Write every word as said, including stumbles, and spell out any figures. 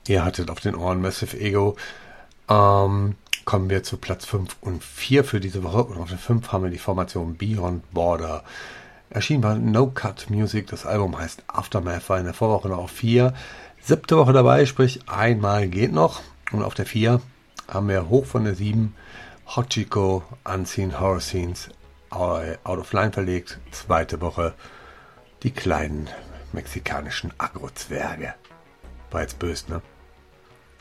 Ihr hattet auf den Ohren Massive Ego. Ähm, kommen wir zu Platz fünf und vier für diese Woche. Und auf der fünf haben wir die Formation Beyond Border. Erschienen war No Cut Music. Das Album heißt Aftermath, war in der Vorwoche noch auf vier. Siebte Woche dabei, sprich einmal geht noch. Und auf der vier haben wir hoch von der sieben Hachiko Unseen Horror Scenes Out of Line verlegt. Zweite Woche die kleinen mexikanischen Agro-Zwerge. War jetzt böse, ne?